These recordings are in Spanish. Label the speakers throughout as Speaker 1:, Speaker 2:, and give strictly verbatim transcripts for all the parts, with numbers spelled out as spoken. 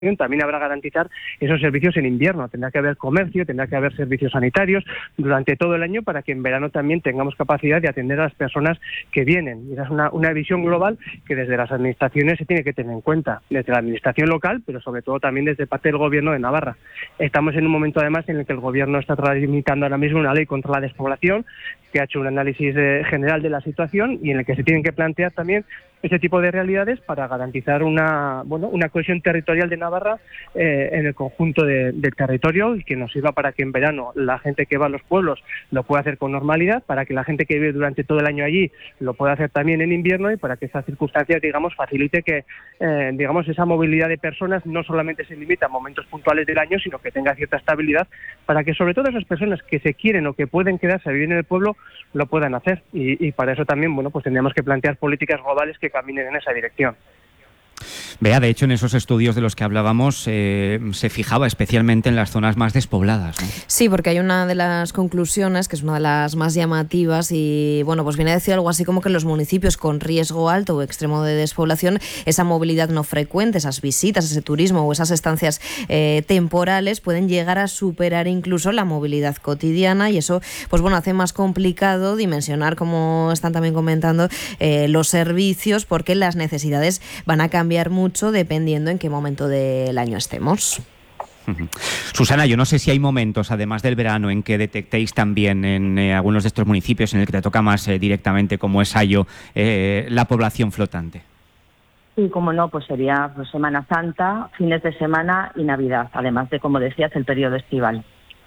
Speaker 1: también habrá garantizar esos servicios en invierno. Tendrá que haber comercio, tendrá que haber servicios sanitarios durante todo el año para que en verano también tengamos capacidad de atender a las personas que vienen. Y esa es una, una visión global que desde las administraciones se tiene que tener en cuenta, desde la administración local, pero sobre todo también desde parte del Gobierno de Navarra. Estamos en un momento además en el que el Gobierno está tramitando ahora mismo una ley contra la despoblación, que ha hecho un análisis eh, general de la situación y en el que se tienen que plantear también ese tipo de realidades para garantizar una bueno una cohesión territorial de Navarra eh, en el conjunto de, del territorio, y que nos sirva para que en verano la gente que va a los pueblos lo pueda hacer con normalidad, para que la gente que vive durante todo el año allí lo pueda hacer también en invierno, y para que esa circunstancia, digamos, facilite que eh, digamos esa movilidad de personas no solamente se limita a momentos puntuales del año, sino que tenga cierta estabilidad, para que sobre todo esas personas que se quieren o que pueden quedarse a vivir en el pueblo lo puedan hacer. Y, y para eso también, bueno, pues tendríamos que plantear políticas globales que caminen en esa dirección.
Speaker 2: Vea, de hecho, en esos estudios de los que hablábamos eh, se fijaba especialmente en las zonas más despobladas, ¿no?
Speaker 3: Sí, porque hay una de las conclusiones, que es una de las más llamativas, y bueno, pues viene a decir algo así como que en los municipios con riesgo alto o extremo de despoblación, esa movilidad no frecuente, esas visitas, ese turismo o esas estancias eh, temporales pueden llegar a superar incluso la movilidad cotidiana, y eso, pues bueno, hace más complicado dimensionar, como están también comentando, eh, los servicios, porque las necesidades van a cambiar mucho dependiendo en qué momento del año estemos.
Speaker 2: Susana, yo no sé si hay momentos, además del verano, en que detectéis también en eh, algunos de estos municipios en el que te toca más eh, directamente, como es Ayo, eh, la población flotante.
Speaker 4: Sí, como no, pues sería pues, Semana Santa, fines de semana y Navidad, además de, como decías, el periodo estival.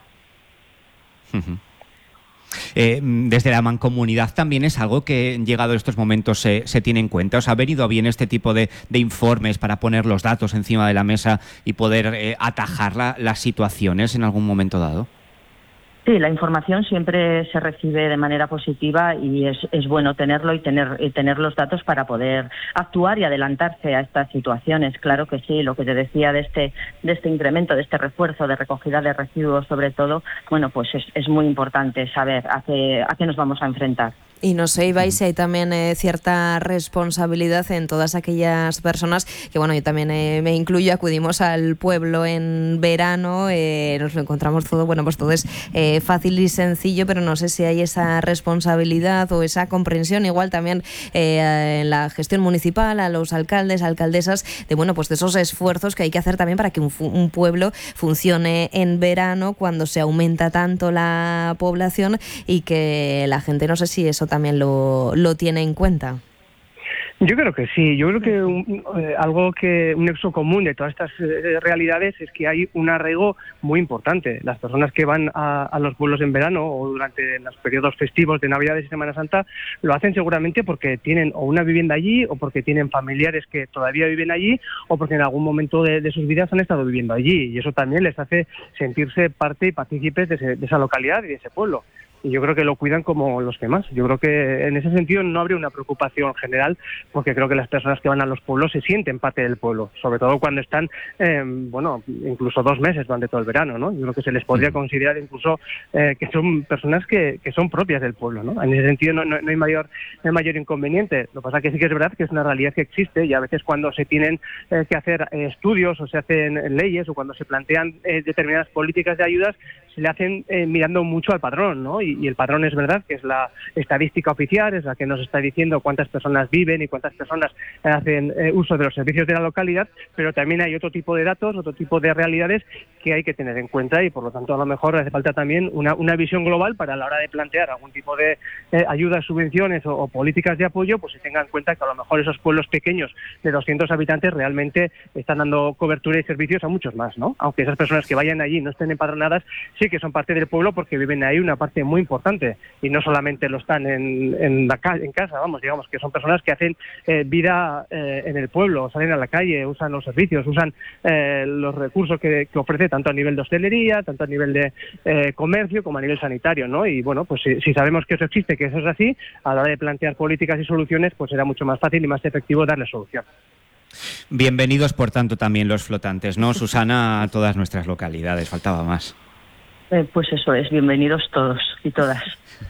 Speaker 2: Uh-huh. Eh, desde la mancomunidad también es algo que, llegado a estos momentos, se, se tiene en cuenta. ¿Os ha venido bien este tipo de, de informes para poner los datos encima de la mesa y poder eh, atajar la, las situaciones en algún momento dado?
Speaker 4: Sí, la información siempre se recibe de manera positiva y es, es bueno tenerlo y tener, y tener los datos para poder actuar y adelantarse a estas situaciones. Claro que sí, lo que te decía de este, de este incremento, de este refuerzo de recogida de residuos sobre todo, bueno, pues es, es muy importante saber a qué, a qué nos vamos a enfrentar.
Speaker 3: Y no sé, Ibai, si hay también eh, cierta responsabilidad en todas aquellas personas que, bueno, yo también eh, me incluyo, acudimos al pueblo en verano, eh, nos lo encontramos todo, bueno, pues todo es eh, fácil y sencillo, pero no sé si hay esa responsabilidad o esa comprensión, igual también eh, en la gestión municipal, a los alcaldes, alcaldesas, de, bueno, pues de esos esfuerzos que hay que hacer también para que un, un pueblo funcione en verano cuando se aumenta tanto la población, y que la gente, no sé si eso también lo, lo tiene en cuenta.
Speaker 1: Yo creo que sí. Yo creo que un, eh, algo que un nexo común de todas estas eh, realidades es que hay un arraigo muy importante. Las personas que van a, a los pueblos en verano o durante los periodos festivos de Navidades y Semana Santa lo hacen seguramente porque tienen o una vivienda allí, o porque tienen familiares que todavía viven allí, o porque en algún momento de, de sus vidas han estado viviendo allí, y eso también les hace sentirse parte y partícipes de, ese, de esa localidad y de ese pueblo. Y yo creo que lo cuidan como los que más. Yo creo que en ese sentido no habría una preocupación general, porque creo que las personas que van a los pueblos se sienten parte del pueblo, sobre todo cuando están, eh, bueno, incluso dos meses durante todo el verano, ¿no? Yo creo que se les podría considerar incluso eh, que son personas que, que son propias del pueblo, ¿no? En ese sentido no, no, no hay mayor no hay mayor inconveniente. Lo que pasa es que sí que es verdad que es una realidad que existe, y a veces cuando se tienen eh, que hacer eh, estudios o se hacen leyes, o cuando se plantean eh, determinadas políticas de ayudas, se le hacen eh, mirando mucho al padrón, ¿no? Y, y el padrón es verdad que es la estadística oficial, es la que nos está diciendo cuántas personas viven y cuántas personas eh, hacen eh, uso de los servicios de la localidad, pero también hay otro tipo de datos, otro tipo de realidades que hay que tener en cuenta, y por lo tanto a lo mejor hace falta también una, una visión global para, a la hora de plantear algún tipo de eh, ayudas, subvenciones o, o políticas de apoyo, pues se tenga en cuenta que a lo mejor esos pueblos pequeños de doscientos habitantes realmente están dando cobertura y servicios a muchos más, ¿no? Aunque esas personas que vayan allí no estén empadronadas, sí que son parte del pueblo porque viven ahí una parte muy importante, y no solamente lo están en, en, la ca- en casa, vamos, digamos que son personas que hacen eh, vida eh, en el pueblo, salen a la calle, usan los servicios, usan eh, los recursos que, que ofrece tanto a nivel de hostelería, tanto a nivel de eh, comercio como a nivel sanitario, ¿no? Y bueno, pues si, si sabemos que eso existe, que eso es así, a la hora de plantear políticas y soluciones, pues será mucho más fácil y más efectivo darle solución.
Speaker 2: Bienvenidos, por tanto, también los flotantes, ¿no, Susana, a todas nuestras localidades? Faltaba más.
Speaker 4: Eh, pues eso es, bienvenidos todos y todas.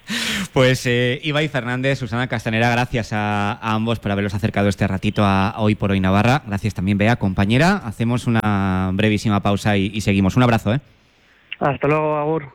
Speaker 2: Pues eh, Ibai Fernández, Susana Castanera, gracias a, a ambos por haberlos acercado este ratito a, a Hoy por Hoy Navarra. Gracias también, Bea, compañera. Hacemos una brevísima pausa y, y seguimos. Un abrazo, ¿eh?
Speaker 1: Hasta luego, Agur.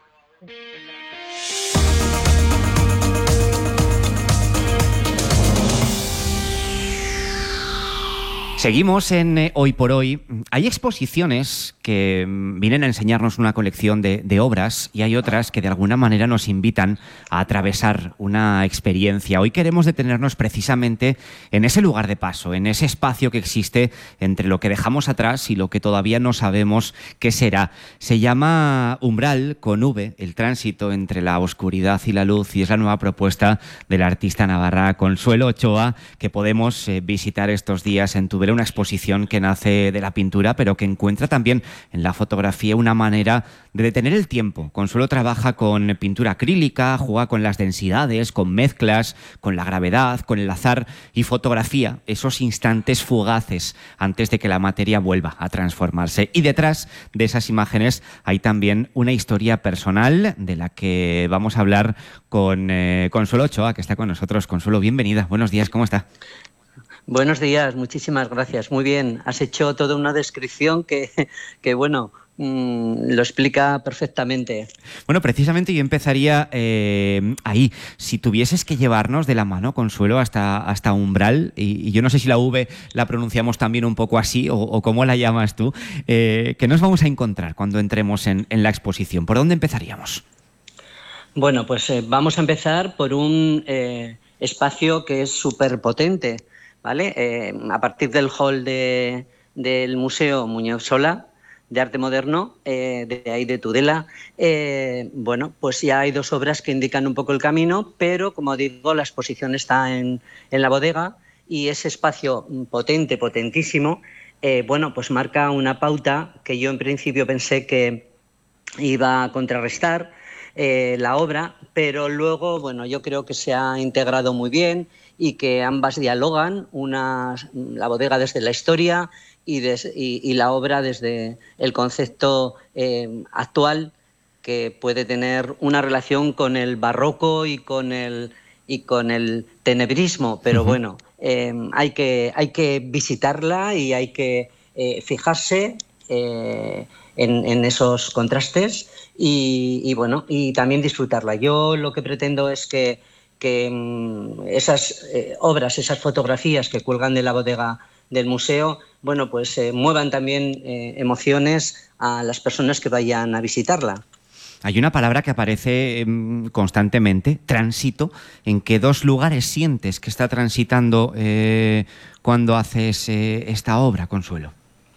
Speaker 2: Seguimos en eh, Hoy por Hoy. Hay exposiciones que mm, vienen a enseñarnos una colección de, de obras y hay otras que de alguna manera nos invitan a atravesar una experiencia. Hoy queremos detenernos precisamente en ese lugar de paso, en ese espacio que existe entre lo que dejamos atrás y lo que todavía no sabemos qué será. Se llama Umbral, con V, el tránsito entre la oscuridad y la luz, y es la nueva propuesta de la artista navarra Consuelo Ochoa, que podemos eh, visitar estos días en Tudela, una exposición que nace de la pintura, pero que encuentra también en la fotografía una manera de detener el tiempo. Consuelo trabaja con pintura acrílica, juega con las densidades, con mezclas, con la gravedad, con el azar, y fotografía esos instantes fugaces antes de que la materia vuelva a transformarse. Y detrás de esas imágenes hay también una historia personal de la que vamos a hablar con eh, Consuelo Ochoa, que está con nosotros. Consuelo, bienvenida. Buenos días, ¿cómo está?
Speaker 5: Buenos días, muchísimas gracias. Muy bien, has hecho toda una descripción que, que bueno, mmm, lo explica perfectamente.
Speaker 2: Bueno, precisamente yo empezaría eh, ahí. Si tuvieses que llevarnos de la mano, Consuelo, hasta, hasta Umbral, y, y yo no sé si la V la pronunciamos también un poco así, o, o cómo la llamas tú, eh, ¿qué nos vamos a encontrar cuando entremos en, en la exposición? ¿Por dónde empezaríamos?
Speaker 5: Bueno, pues eh, vamos a empezar por un eh, espacio que es súper potente. ¿Vale? Eh, a partir del hall de, del Museo Muñoz Sola de Arte Moderno, eh, de ahí de Tudela, eh, bueno, pues ya hay dos obras que indican un poco el camino, pero como digo, la exposición está en, en la bodega y ese espacio potente, potentísimo, eh, bueno, pues marca una pauta que yo en principio pensé que iba a contrarrestar eh, la obra, pero luego, bueno, yo creo que se ha integrado muy bien y que ambas dialogan, una, la bodega desde la historia y, des, y, y la obra desde el concepto eh, actual, que puede tener una relación con el barroco y con el, y con el tenebrismo, pero uh-huh. bueno, eh, hay, que, hay que visitarla y hay que eh, fijarse eh, en, en esos contrastes y, y, bueno, y también disfrutarla. Yo lo que pretendo es que que esas eh, obras, esas fotografías que cuelgan de la bodega del museo, bueno, pues eh, muevan también eh, emociones a las personas que vayan a visitarla.
Speaker 2: Hay una palabra que aparece eh, constantemente, tránsito. ¿En qué dos lugares sientes que está transitando eh, cuando haces eh, esta obra, Consuelo?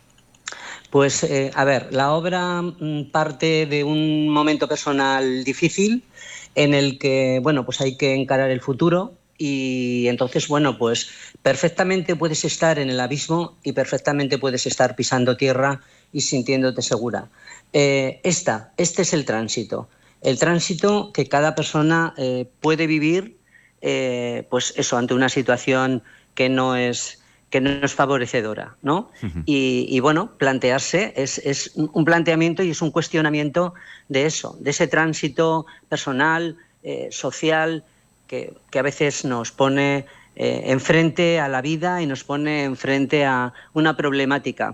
Speaker 5: Pues, eh, a ver, la obra parte de un momento personal difícil, en el que, bueno, pues hay que encarar el futuro y entonces, bueno, pues perfectamente puedes estar en el abismo y perfectamente puedes estar pisando tierra y sintiéndote segura. Eh, esta, este es el tránsito, el tránsito que cada persona eh, puede vivir, eh, pues eso, ante una situación que no es que no es favorecedora, ¿no? Uh-huh. Y, y bueno, plantearse es, es un planteamiento y es un cuestionamiento de eso, de ese tránsito personal, eh, social, que, que a veces nos pone eh, enfrente a la vida y nos pone enfrente a una problemática.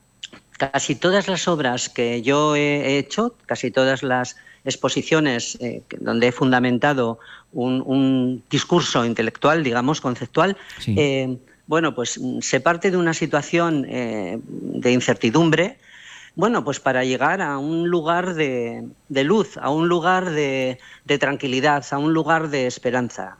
Speaker 5: Casi todas las obras que yo he hecho, casi todas las exposiciones eh, donde he fundamentado un, un discurso intelectual, digamos, conceptual, sí. eh, bueno, pues se parte de una situación eh, de incertidumbre, bueno, pues para llegar a un lugar de, de luz, a un lugar de, de tranquilidad, a un lugar de esperanza.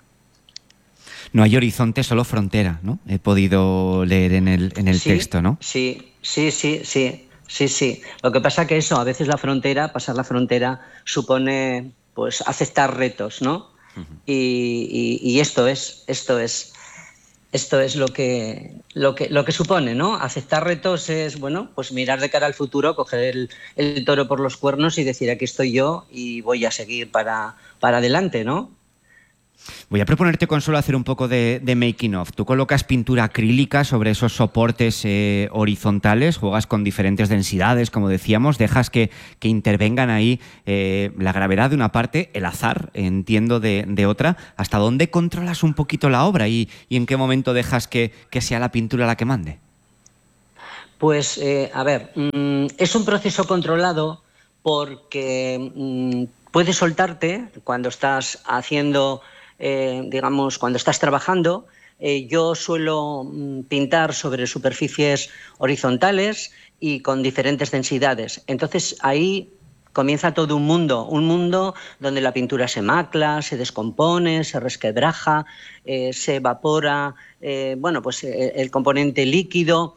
Speaker 2: No hay horizonte, solo frontera, ¿no? He podido leer en el, en el
Speaker 5: sí,
Speaker 2: texto, ¿no?
Speaker 5: Sí, sí, sí, sí, sí, sí. Lo que pasa que eso, a veces la frontera, pasar la frontera, supone pues aceptar retos, ¿no? Uh-huh. y, y, y esto es, esto es... Esto es lo que, lo que, lo que supone, ¿no? Aceptar retos es, bueno, pues mirar de cara al futuro, coger el, el toro por los cuernos y decir, aquí estoy yo y voy a seguir para, para adelante, ¿no?
Speaker 2: Voy a proponerte, Consuelo, hacer un poco de, de making of. Tú colocas pintura acrílica sobre esos soportes eh, horizontales, juegas con diferentes densidades, como decíamos, dejas que, que intervengan ahí eh, la gravedad de una parte, el azar, entiendo, de, de otra. ¿Hasta dónde controlas un poquito la obra y, y en qué momento dejas que, que sea la pintura la que mande?
Speaker 5: Pues, eh, a ver, mmm, es un proceso controlado porque mmm, puedes soltarte cuando estás haciendo... Eh, digamos, cuando estás trabajando, eh, yo suelo mm, pintar sobre superficies horizontales y con diferentes densidades. Entonces ahí comienza todo un mundo, un mundo donde la pintura se macla, se descompone, se resquebraja, eh, se evapora, eh, bueno, pues eh, el componente líquido.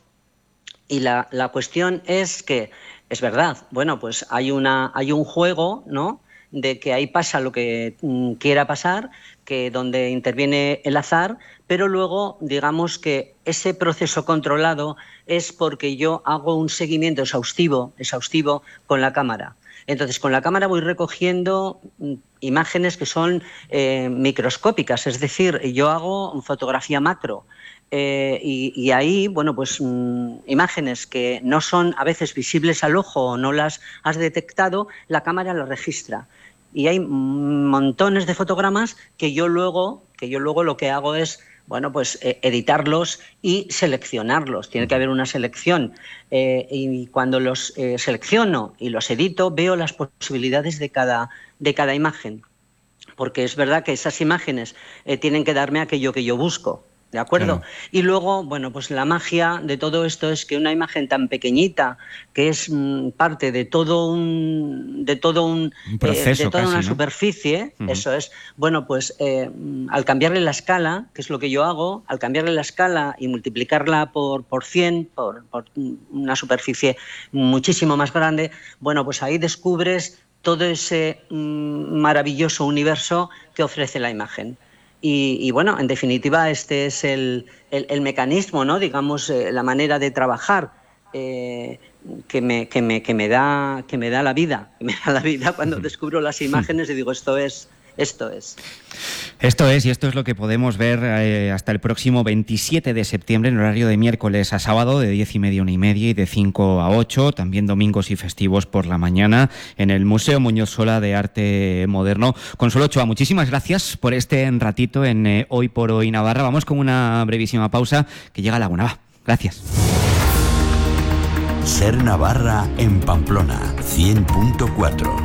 Speaker 5: Y la, la cuestión es que, es verdad, bueno, pues hay, una, hay un juego, ¿no?, de que ahí pasa lo que mm, quiera pasar, que donde interviene el azar, pero luego digamos que ese proceso controlado es porque yo hago un seguimiento exhaustivo, exhaustivo con la cámara. Entonces, con la cámara voy recogiendo mm, imágenes que son eh, microscópicas, es decir, yo hago fotografía macro. Eh, y, y ahí, bueno, pues mmm, imágenes que no son a veces visibles al ojo o no las has detectado, la cámara las registra. Y hay montones de fotogramas que yo luego, que yo luego lo que hago es, bueno, pues eh, editarlos y seleccionarlos. Tiene que haber una selección. Eh, y cuando los eh, selecciono y los edito, veo las posibilidades de cada, de cada imagen. Porque es verdad que esas imágenes eh, tienen que darme aquello que yo busco. ¿De acuerdo? Claro. Y luego, bueno, pues la magia de todo esto es que una imagen tan pequeñita, que es mm, parte de todo un, de todo un,
Speaker 2: un proceso,
Speaker 5: eh, de toda
Speaker 2: casi,
Speaker 5: una
Speaker 2: ¿no?
Speaker 5: superficie, uh-huh. Eso es, bueno, pues eh, al cambiarle la escala, que es lo que yo hago, al cambiarle la escala y multiplicarla por, por cien, por, por una superficie muchísimo más grande, bueno, pues ahí descubres todo ese mm, maravilloso universo que ofrece la imagen. Y, y bueno, en definitiva, este es el, el, el mecanismo, ¿no? Digamos, eh, la manera de trabajar eh, que, me, que, me, que, me da, que me da la vida. Que me da la vida cuando descubro las imágenes y digo, esto es... Esto es.
Speaker 2: Esto es, y esto es lo que podemos ver eh, hasta el próximo veintisiete de septiembre en horario de miércoles a sábado de diez y media a una y media y de cinco a ocho, también domingos y festivos por la mañana en el Museo Muñoz Sola de Arte Moderno. Consuelo Ochoa, muchísimas gracias por este ratito en eh, Hoy por Hoy Navarra. Vamos con una brevísima pausa que llega a la una. Va, gracias.
Speaker 6: Ser Navarra en Pamplona, cien punto cuatro.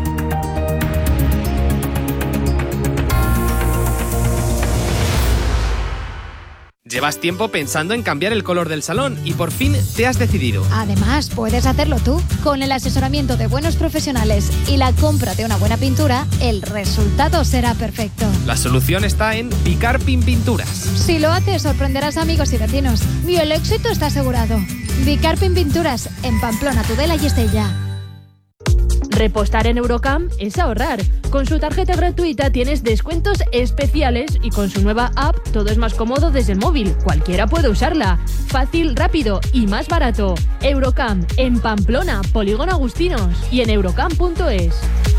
Speaker 7: Llevas tiempo pensando en cambiar el color del salón y por fin te has decidido.
Speaker 8: Además, puedes hacerlo tú. Con el asesoramiento de buenos profesionales y la compra de una buena pintura, el resultado será perfecto.
Speaker 7: La solución está en Vicarpin Pinturas.
Speaker 8: Si lo haces, sorprenderás a amigos y vecinos. Y el éxito está asegurado. Vicarpin Pinturas, en Pamplona, Tudela y Estella.
Speaker 9: Repostar en Eurocam es ahorrar. Con su tarjeta gratuita tienes descuentos especiales y con su nueva app todo es más cómodo desde el móvil. Cualquiera puede usarla. Fácil, rápido y más barato. Eurocam en Pamplona, Polígono Agustinos y en eurocam punto es.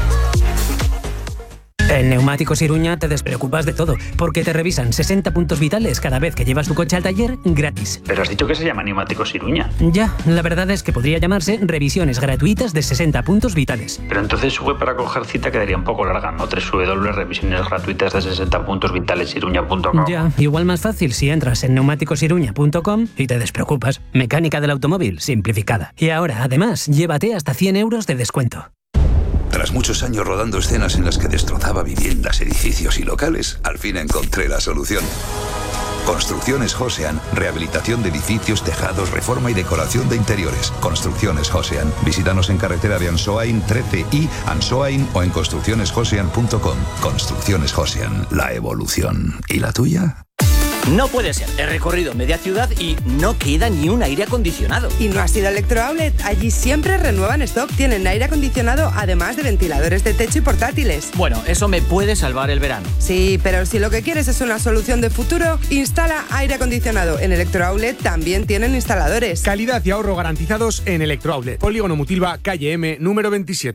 Speaker 10: En Neumáticos Iruña te despreocupas de todo, porque te revisan sesenta puntos vitales cada vez que llevas tu coche al taller gratis.
Speaker 11: Pero has dicho que se llama Neumáticos Iruña.
Speaker 10: Ya, la verdad es que podría llamarse revisiones gratuitas de sesenta puntos vitales.
Speaker 11: Pero entonces su web para coger cita quedaría un poco larga, ¿no? doble u doble u doble u punto revisiones gratuitas de sesenta puntos vitales iruña punto com.
Speaker 10: Ya, igual más fácil si entras en neumáticos iruña punto com y te despreocupas. Mecánica del automóvil simplificada. Y ahora, además, llévate hasta cien euros de descuento.
Speaker 6: Tras muchos años rodando escenas en las que destrozaba viviendas, edificios y locales, al fin encontré la solución. Construcciones Josean, rehabilitación de edificios, tejados, reforma y decoración de interiores. Construcciones Josean. Visítanos en carretera de Ansoain trece y Ansoain o en construcciones josean punto com. Construcciones Josean, la evolución. ¿Y la tuya?
Speaker 12: No puede ser, he recorrido media ciudad y no queda ni un aire acondicionado.
Speaker 13: ¿Y no has ido a Electrooutlet? Allí siempre renuevan stock, tienen aire acondicionado además de ventiladores de techo y portátiles.
Speaker 12: Bueno, eso me puede salvar el verano.
Speaker 13: Sí, pero si lo que quieres es una solución de futuro, instala aire acondicionado. En Electrooutlet también tienen instaladores.
Speaker 14: Calidad y ahorro garantizados en Electrooutlet. Polígono Mutilva, calle M, número veintisiete.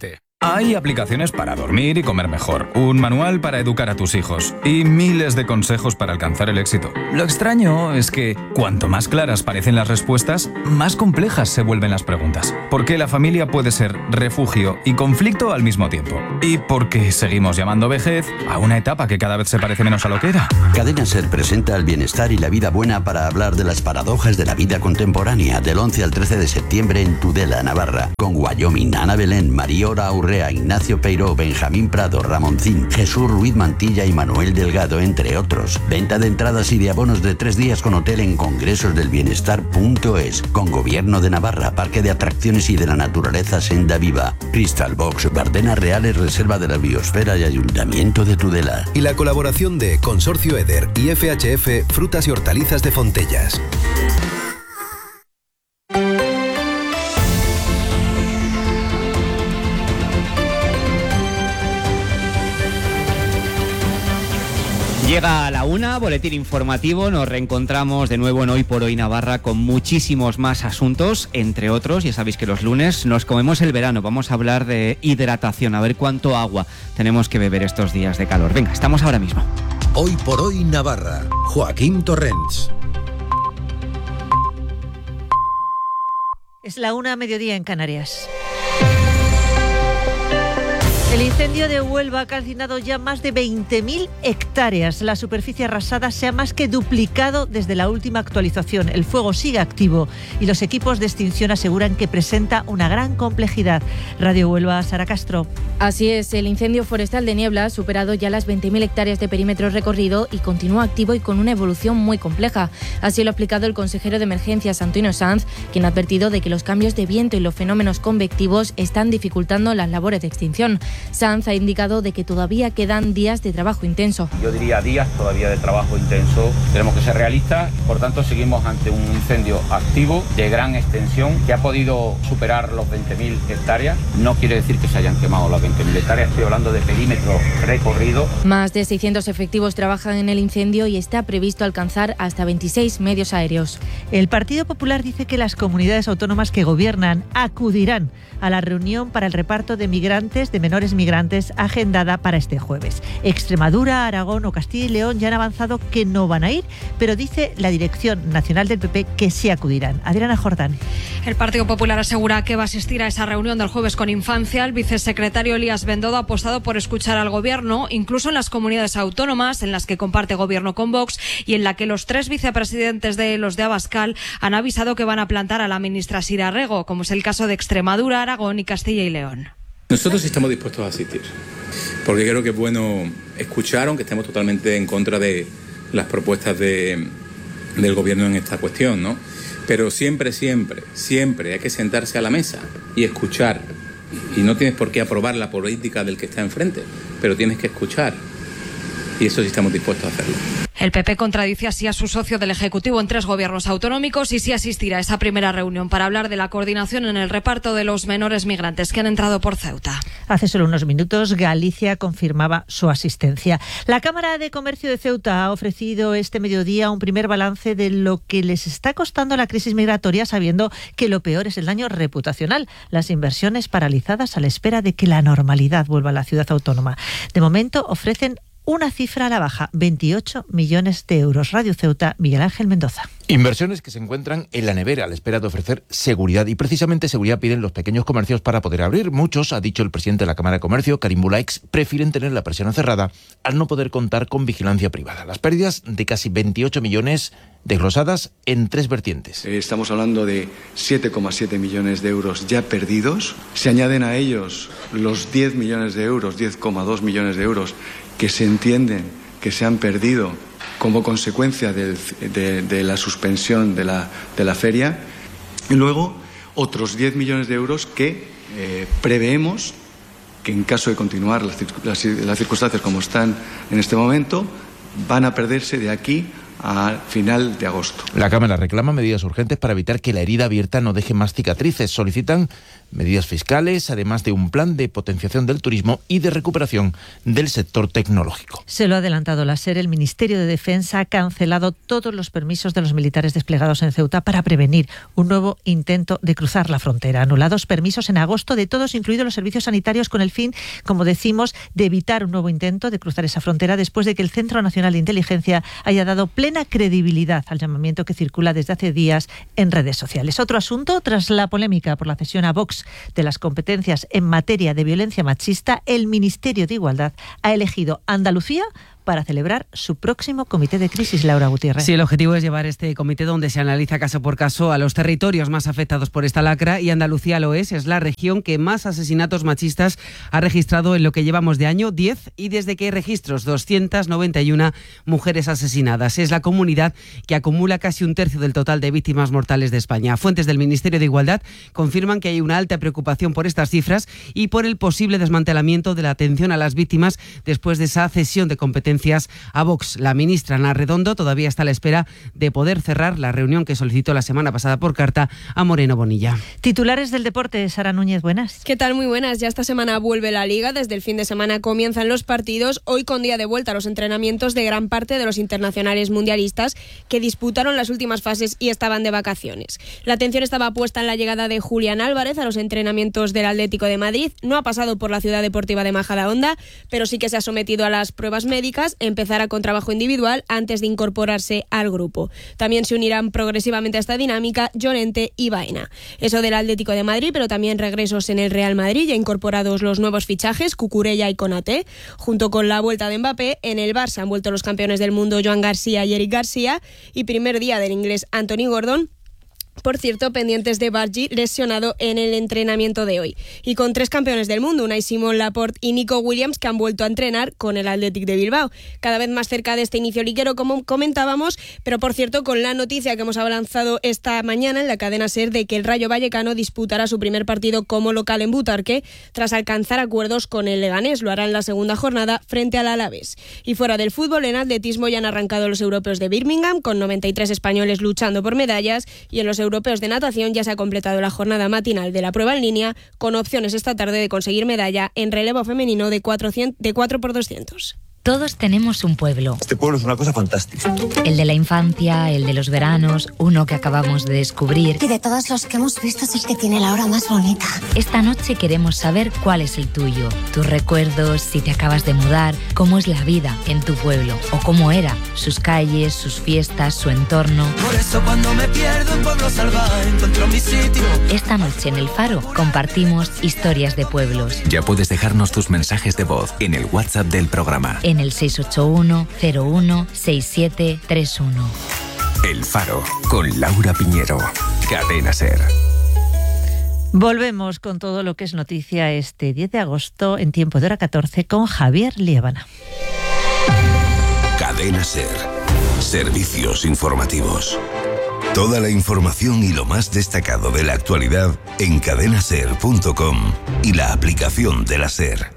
Speaker 14: Hay aplicaciones para dormir y comer mejor, un manual para educar a tus hijos y miles de consejos para alcanzar el éxito. Lo extraño es que cuanto más claras parecen las respuestas, más complejas se vuelven las preguntas. Porque la familia puede ser refugio y conflicto al mismo tiempo. Y porque seguimos llamando vejez a una etapa que cada vez se parece menos a lo que era.
Speaker 15: Cadena Ser presenta el bienestar y la vida buena para hablar de las paradojas de la vida contemporánea del once al trece de septiembre en Tudela, Navarra. Con Wyoming, Ana Belén, Mariora Aurrea, Ignacio Peiró, Benjamín Prado, Ramoncín, Jesús Ruiz Mantilla y Manuel Delgado, entre otros. Venta de entradas y de abonos de tres días con hotel en congresosdelbienestar punto es. Con Gobierno de Navarra, Parque de Atracciones y de la Naturaleza Senda Viva. Crystal Box, Bardenas Reales, Reserva de la Biosfera y Ayuntamiento de Tudela.
Speaker 16: Y la colaboración de Consorcio Eder y F H F Frutas y Hortalizas de Fontellas.
Speaker 2: Llega a la una, boletín informativo, nos reencontramos de nuevo en Hoy por Hoy Navarra con muchísimos más asuntos, entre otros, ya sabéis que los lunes nos comemos el verano, vamos a hablar de hidratación, a ver cuánto agua tenemos que beber estos días de calor. Venga, estamos ahora mismo.
Speaker 16: Hoy por Hoy Navarra, Joaquín Torrents.
Speaker 17: Es la una a mediodía en Canarias. El incendio de Huelva ha calcinado ya más de veinte mil hectáreas. La superficie arrasada se ha más que duplicado desde la última actualización. El fuego sigue activo y los equipos de extinción aseguran que presenta una gran complejidad. Radio Huelva, Sara Castro.
Speaker 18: Así es, el incendio forestal de Niebla ha superado ya las veinte mil hectáreas de perímetro recorrido y continúa activo y con una evolución muy compleja. Así lo ha explicado el consejero de Emergencias, Antonio Sanz, quien ha advertido de que los cambios de viento y los fenómenos convectivos están dificultando las labores de extinción. Sanz ha indicado de que todavía quedan días de trabajo intenso.
Speaker 19: Yo diría días todavía de trabajo intenso. Tenemos que ser realistas, por tanto seguimos ante un incendio activo de gran extensión que ha podido superar los veinte mil hectáreas. No quiere decir que se hayan quemado las veinte mil hectáreas, estoy hablando de perímetro recorrido.
Speaker 18: Más de seiscientos efectivos trabajan en el incendio y está previsto alcanzar hasta veintiséis medios aéreos.
Speaker 17: El Partido Popular dice que las comunidades autónomas que gobiernan acudirán a la reunión para el reparto de migrantes, de menores migrantes, agendada para este jueves. Extremadura, Aragón o Castilla y León ya han avanzado que no van a ir, pero dice la Dirección Nacional del P P que sí acudirán. Adriana Jordán.
Speaker 20: El Partido Popular asegura que va a asistir a esa reunión del jueves con Infancia. El vicesecretario Elías Bendodo ha apostado por escuchar al Gobierno, incluso en las comunidades autónomas en las que comparte Gobierno con Vox y en la que los tres vicepresidentes de los de Abascal han avisado que van a plantar a la ministra Sira Rego, como es el caso de Extremadura, Aragón y Castilla y León.
Speaker 21: Nosotros estamos dispuestos a asistir, porque creo que es bueno escuchar, aunque estemos totalmente en contra de las propuestas de, del Gobierno en esta cuestión, ¿no? Pero siempre, siempre, siempre hay que sentarse a la mesa y escuchar. Y no tienes por qué aprobar la política del que está enfrente, pero tienes que escuchar. Y eso sí estamos dispuestos a hacerlo.
Speaker 20: El P P contradice así a su socio del Ejecutivo en tres gobiernos autonómicos y sí asistirá a esa primera reunión para hablar de la coordinación en el reparto de los menores migrantes que han entrado por Ceuta.
Speaker 17: Hace solo unos minutos Galicia confirmaba su asistencia. La Cámara de Comercio de Ceuta ha ofrecido este mediodía un primer balance de lo que les está costando la crisis migratoria, sabiendo que lo peor es el daño reputacional, las inversiones paralizadas a la espera de que la normalidad vuelva a la ciudad autónoma. De momento ofrecen una cifra a la baja, veintiocho millones de euros. Radio Ceuta, Miguel Ángel Mendoza.
Speaker 22: Inversiones que se encuentran en la nevera a la espera de ofrecer seguridad, y precisamente seguridad piden los pequeños comercios para poder abrir. Muchos, ha dicho el presidente de la Cámara de Comercio, Karim Bulaix, prefieren tener la persiana cerrada al no poder contar con vigilancia privada. Las pérdidas de casi veintiocho millones desglosadas en tres vertientes.
Speaker 23: Estamos hablando de siete coma siete millones de euros ya perdidos. Se añaden a ellos los diez millones de euros, diez coma dos millones de euros que se entienden que se han perdido como consecuencia del, de, de la suspensión de la, de la feria, y luego otros diez millones de euros que eh, preveemos que en caso de continuar las, las, las circunstancias como están en este momento, van a perderse de aquí a final de agosto.
Speaker 22: La Cámara reclama medidas urgentes para evitar que la herida abierta no deje más cicatrices. Solicitan medidas fiscales, además de un plan de potenciación del turismo y de recuperación del sector tecnológico.
Speaker 17: Se lo ha adelantado la SER. El Ministerio de Defensa ha cancelado todos los permisos de los militares desplegados en Ceuta para prevenir un nuevo intento de cruzar la frontera. Anulados permisos en agosto de todos, incluidos los servicios sanitarios, con el fin, como decimos, de evitar un nuevo intento de cruzar esa frontera después de que el Centro Nacional de Inteligencia haya dado plena credibilidad al llamamiento que circula desde hace días en redes sociales. Otro asunto, tras la polémica por la cesión a Vox de las competencias en materia de violencia machista, el Ministerio de Igualdad ha elegido Andalucía para celebrar su próximo comité de crisis, Laura Gutiérrez.
Speaker 1: Sí, el objetivo es llevar este comité donde se analiza caso por caso a los territorios más afectados por esta lacra, y Andalucía lo es, es la región que más asesinatos machistas ha registrado en lo que llevamos de año, diez, y desde que hay registros, doscientas noventa y una mujeres asesinadas. Es la comunidad que acumula casi un tercio del total de víctimas mortales de España. Fuentes del Ministerio de Igualdad confirman que hay una alta preocupación por estas cifras y por el posible desmantelamiento de la atención a las víctimas después de esa cesión de competencias a Vox. La ministra Ana Redondo todavía está a la espera de poder cerrar la reunión que solicitó la semana pasada por carta a Moreno Bonilla.
Speaker 17: Titulares del deporte, Sara Núñez, buenas.
Speaker 3: ¿Qué tal? Muy buenas. Ya esta semana vuelve la Liga. Desde el fin de semana comienzan los partidos. Hoy con día de vuelta a los entrenamientos de gran parte de los internacionales mundialistas que disputaron las últimas fases y estaban de vacaciones. La atención estaba puesta en la llegada de Julián Álvarez a los entrenamientos del Atlético de Madrid. No ha pasado por la Ciudad Deportiva de Majadahonda, pero sí que se ha sometido a las pruebas médicas. Empezará con trabajo individual antes de incorporarse al grupo. También se unirán progresivamente a esta dinámica Llorente y Baena. Eso del Atlético de Madrid, pero también regresos en el Real Madrid, ya incorporados los nuevos fichajes, Cucurella y Konaté. Junto con la vuelta de Mbappé, en el Barça han vuelto los campeones del mundo Joan García y Eric García, y primer día del inglés Anthony Gordon. Por cierto, pendientes de Bargi, lesionado en el entrenamiento de hoy. Y con tres campeones del mundo, Unai Simón, Laporte y Nico Williams, que han vuelto a entrenar con el Athletic de Bilbao. Cada vez más cerca de este inicio liguero, como comentábamos, pero por cierto, con la noticia que hemos avanzado esta mañana en la cadena SER de que el Rayo Vallecano disputará su primer partido como local en Butarque, tras alcanzar acuerdos con el Leganés. Lo hará en la segunda jornada frente al Alavés. Y fuera del fútbol, en atletismo ya han arrancado los europeos de Birmingham, con noventa y tres españoles luchando por medallas, y en los europeos de natación ya se ha completado la jornada matinal de la prueba en línea, con opciones esta tarde de conseguir medalla en relevo femenino de cuatro por doscientos.
Speaker 4: Todos tenemos un pueblo.
Speaker 24: Este pueblo es una cosa fantástica.
Speaker 4: El de la infancia, el de los veranos, uno que acabamos de descubrir.
Speaker 25: Y de todos los que hemos visto es el que tiene la hora más bonita.
Speaker 4: Esta noche queremos saber cuál es el tuyo. Tus recuerdos, si te acabas de mudar, cómo es la vida en tu pueblo o cómo era, sus calles, sus fiestas, su entorno.
Speaker 26: Por eso cuando me pierdo en Pueblo Salvaje encuentro mi sitio.
Speaker 4: Esta noche en El Faro compartimos historias de pueblos.
Speaker 27: Ya puedes dejarnos tus mensajes de voz en el WhatsApp del programa.
Speaker 4: En el seis ocho uno cero uno seis siete tres uno.
Speaker 27: El Faro, con Laura Piñero. Cadena SER.
Speaker 17: Volvemos con todo lo que es noticia este diez de agosto en tiempo de hora catorce con Javier Liébana.
Speaker 6: Cadena SER. Servicios informativos. Toda la información y lo más destacado de la actualidad en cadena ser punto com y la aplicación de la SER.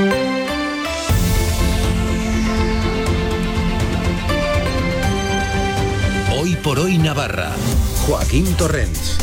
Speaker 16: Hoy por hoy Navarra. Joaquín Torrents.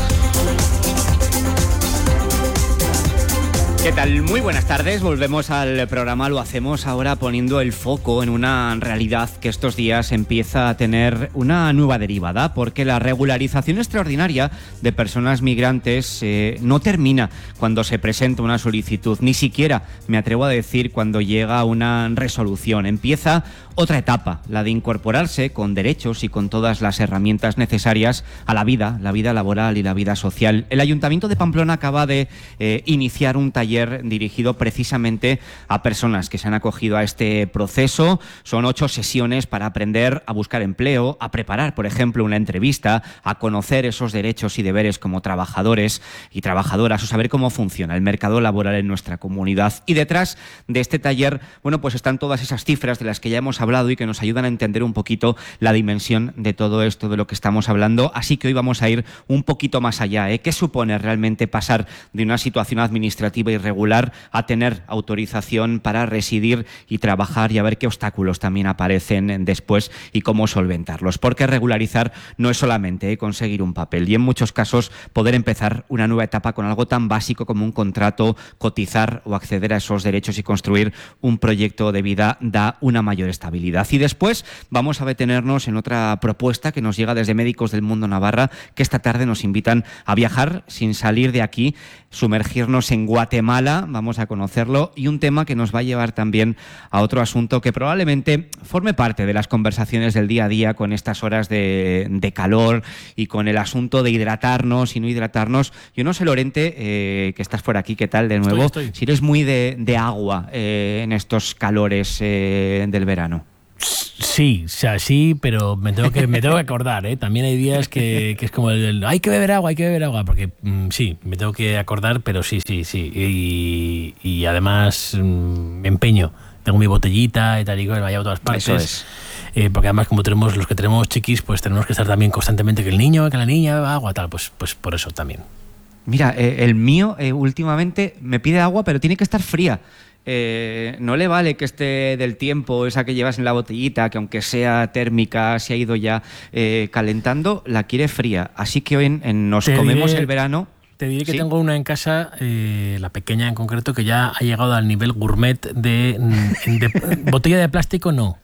Speaker 2: ¿Qué tal? Muy buenas tardes. Volvemos al programa. Lo hacemos ahora poniendo el foco en una realidad que estos días empieza a tener una nueva derivada, porque la regularización extraordinaria de personas migrantes eh, no termina cuando se presenta una solicitud, ni siquiera, me atrevo a decir, cuando llega una resolución. Empieza otra etapa, la de incorporarse con derechos y con todas las herramientas necesarias a la vida, la vida laboral y la vida social. El Ayuntamiento de Pamplona acaba de eh, iniciar un taller dirigido precisamente a personas que se han acogido a este proceso. Son ocho sesiones para aprender a buscar empleo, a preparar, por ejemplo, una entrevista, a conocer esos derechos y deberes como trabajadores y trabajadoras, o saber cómo funciona el mercado laboral en nuestra comunidad. Y detrás de este taller, bueno, pues están todas esas cifras de las que ya hemos hablado y que nos ayudan a entender un poquito la dimensión de todo esto de lo que estamos hablando. Así que hoy vamos a ir un poquito más allá, ¿eh? ¿Qué supone realmente pasar de una situación administrativa y irregular a tener autorización para residir y trabajar y a ver qué obstáculos también aparecen después y cómo solventarlos. Porque regularizar no es solamente eh, conseguir un papel y en muchos casos poder empezar una nueva etapa con algo tan básico como un contrato, cotizar o acceder a esos derechos y construir un proyecto de vida da una mayor estabilidad. Y después vamos a detenernos en otra propuesta que nos llega desde Médicos del Mundo Navarra, que esta tarde nos invitan a viajar sin salir de aquí, sumergirnos en Guatemala, vamos a conocerlo, y un tema que nos va a llevar también a otro asunto que probablemente forme parte de las conversaciones del día a día con estas horas de, de calor y con el asunto de hidratarnos y no hidratarnos. Yo no sé, Lorente, eh, que estás por aquí, ¿qué tal de nuevo? Estoy, estoy. Si eres muy de, de agua eh, en estos calores eh, del verano.
Speaker 5: Sí, o sea, sí, pero me tengo que me tengo que acordar, ¿eh? También hay días que, que es como el, el hay que beber agua, hay que beber agua, porque mmm, sí, me tengo que acordar, pero sí, sí, sí. Y, y además mmm, me empeño. Tengo mi botellita y tal, y me la llevo a todas partes.
Speaker 2: Eso es.
Speaker 5: Eh, porque además, como tenemos los que tenemos chiquis, pues tenemos que estar también constantemente que el niño, que la niña beba agua, tal, pues, pues por eso también.
Speaker 2: Mira, eh, el mío eh, últimamente me pide agua, pero tiene que estar fría. Eh, no le vale que esté del tiempo, esa que llevas en la botellita, que aunque sea térmica, se ha ido ya eh, calentando, la quiere fría. Así que hoy en, en nos te comemos diré, el verano.
Speaker 5: Te diré que ¿sí? Tengo una en casa, eh, la pequeña en concreto, que ya ha llegado al nivel gourmet de, de, de botella de plástico, no.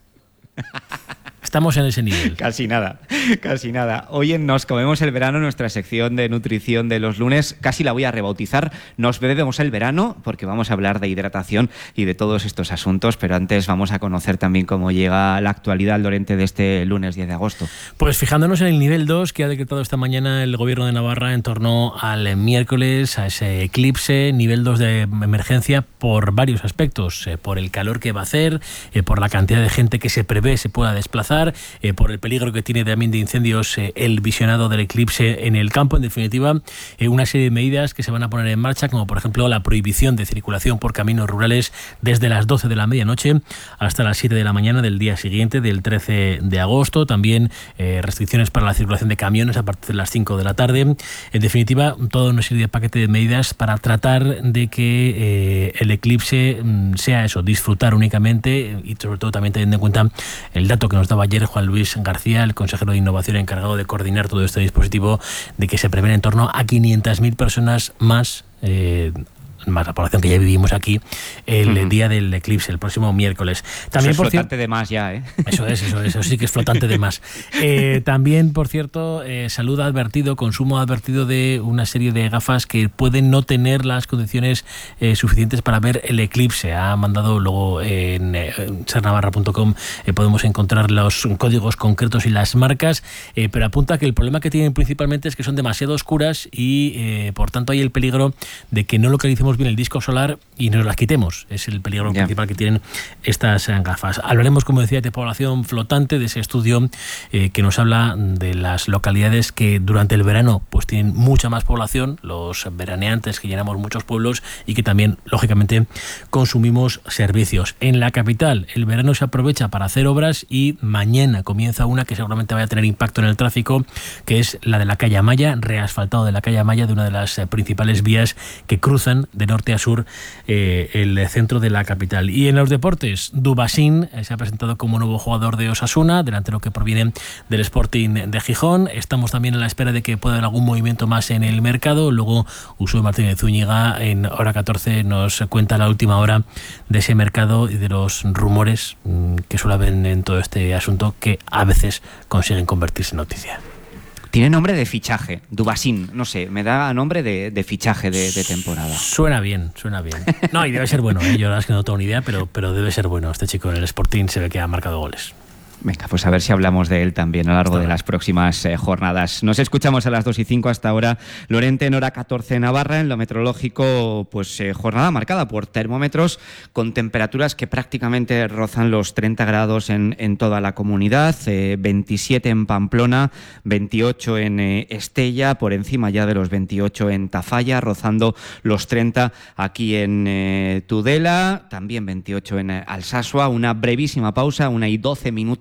Speaker 5: Estamos en ese nivel.
Speaker 2: Casi nada, casi nada. Hoy en Nos Comemos el Verano, nuestra sección de nutrición de los lunes, casi la voy a rebautizar. Nos bebemos el verano, porque vamos a hablar de hidratación y de todos estos asuntos, pero antes vamos a conocer también cómo llega la actualidad, Lorente, de este lunes diez de agosto.
Speaker 5: Pues fijándonos en el nivel dos que ha decretado esta mañana el Gobierno de Navarra en torno al miércoles, a ese eclipse, nivel dos de emergencia por varios aspectos, eh, por el calor que va a hacer, eh, por la cantidad de gente que se prevé se pueda desplazar, Eh, por el peligro que tiene también de incendios eh, el visionado del eclipse en el campo. En definitiva, eh, una serie de medidas que se van a poner en marcha, como por ejemplo la prohibición de circulación por caminos rurales desde las doce de la medianoche hasta las siete de la mañana del día siguiente, del trece de agosto. También eh, restricciones para la circulación de camiones a partir de las cinco de la tarde. En definitiva, toda una serie de paquete de medidas para tratar de que eh, el eclipse mm, sea eso, disfrutar únicamente, y sobre todo también teniendo en cuenta el dato que nos daba ayer Juan Luis García, el consejero de Innovación encargado de coordinar todo este dispositivo, de que se prevén en torno a quinientas mil personas más, eh, más la población que ya vivimos aquí, el uh-huh. día del eclipse, el próximo miércoles. También,
Speaker 2: eso es
Speaker 5: por
Speaker 2: flotante
Speaker 5: cier-
Speaker 2: de más ya, ¿eh?
Speaker 5: Eso es, eso, eso sí que es flotante de más. Eh, también, por cierto, eh, Salud ha advertido, Consumo ha advertido de una serie de gafas que pueden no tener las condiciones eh, suficientes para ver el eclipse. Ha mandado luego eh, en, en ser navarra punto com eh, podemos encontrar los códigos concretos y las marcas, eh, pero apunta que el problema que tienen principalmente es que son demasiado oscuras y eh, por tanto hay el peligro de que no localicemos bien el disco solar y nos las quitemos. Es el peligro yeah. principal que tienen estas gafas. Hablaremos, como decía, de población flotante, de ese estudio eh, que nos habla de las localidades que durante el verano pues tienen mucha más población, los veraneantes que llenamos muchos pueblos y que también, lógicamente, consumimos servicios. En la capital, el verano se aprovecha para hacer obras y mañana comienza una que seguramente vaya a tener impacto en el tráfico, que es la de la calle Amaya, reasfaltado de la calle Amaya, de una de las eh, principales vías que cruzan de norte a sur eh, el centro de la capital. Y en los deportes, Dubasín eh, se ha presentado como nuevo jugador de Osasuna, delantero que proviene del Sporting de Gijón. Estamos también a la espera de que pueda haber algún movimiento más en el mercado. Luego, Uso Martínez Zúñiga en Hora catorce nos cuenta la última hora de ese mercado y de los rumores mmm, que suele haber en todo este asunto, que a veces consiguen convertirse en noticia.
Speaker 2: Tiene nombre de fichaje, Dubasín, no sé, me da nombre de, de fichaje de, de temporada.
Speaker 5: Suena bien, suena bien. No, y debe ser bueno, ¿eh? Yo la verdad es que no tengo ni idea, pero, pero debe ser bueno. Este chico en el Sporting se ve que ha marcado goles.
Speaker 2: Venga, pues a ver si hablamos de él también a lo largo de las próximas eh, jornadas. Nos escuchamos a las dos y cinco hasta ahora. Lorente, en Hora catorce Navarra, en lo meteorológico, pues eh, jornada marcada por termómetros con temperaturas que prácticamente rozan los treinta grados en, en toda la comunidad, eh, veintisiete en Pamplona, veintiocho en eh, Estella, por encima ya de los veintiocho en Tafalla, rozando los treinta aquí en eh, Tudela, también veintiocho en eh, Alsasua. Una brevísima pausa, una y doce minutos.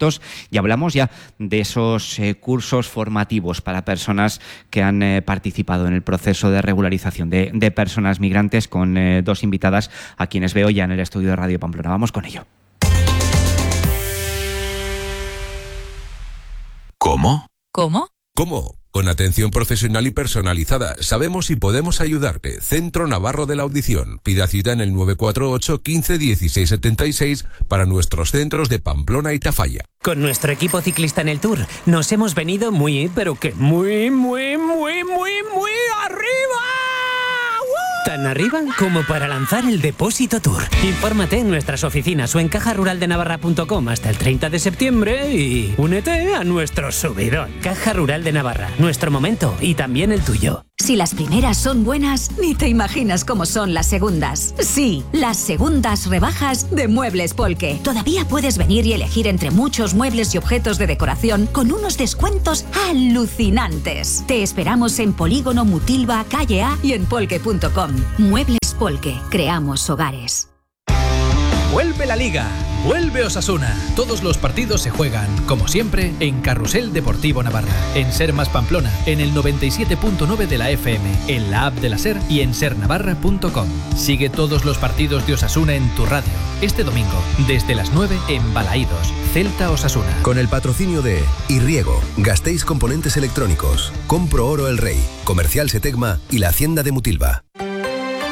Speaker 2: datos y hablamos ya de esos eh, cursos formativos para personas que han eh, participado en el proceso de regularización de, de personas migrantes, con eh, dos invitadas a quienes veo ya en el estudio de Radio Pamplona. Vamos con ello.
Speaker 7: ¿Cómo?
Speaker 4: ¿Cómo?
Speaker 7: ¿Cómo? Con atención profesional y personalizada. Sabemos y podemos ayudarte. Centro Navarro de la Audición. Pida cita en el nueve cuatro ocho, quince, dieciséis setenta y seis para nuestros centros de Pamplona y Tafalla.
Speaker 8: Con nuestro equipo ciclista en el Tour nos hemos venido muy, pero que muy, muy, muy, muy, muy arriba. Tan arriba como para lanzar el Depósito Tour. Infórmate en nuestras oficinas o en caja rural de navarra punto com hasta el treinta de septiembre y únete a nuestro subidón. Caja Rural de Navarra, nuestro momento y también el tuyo.
Speaker 9: Si las primeras son buenas, ni te imaginas cómo son las segundas. Sí, las segundas rebajas de Muebles Polke. Todavía puedes venir y elegir entre muchos muebles y objetos de decoración con unos descuentos alucinantes. Te esperamos en Polígono Mutilva, Calle A y en polke punto com. Muebles Polke. Creamos hogares.
Speaker 10: Vuelve la Liga, vuelve Osasuna. Todos los partidos se juegan, como siempre, en Carrusel Deportivo Navarra, en Ser Más Pamplona, en el noventa y siete punto nueve de la F M, en la app de la Ser y en ser navarra punto com. Sigue todos los partidos de Osasuna en tu radio. Este domingo, desde las nueve en Balaídos, Celta Osasuna.
Speaker 16: Con el patrocinio de Irriego, Gasteiz Componentes Electrónicos, Compro Oro El Rey, Comercial Setecma y la Hacienda de Mutilva.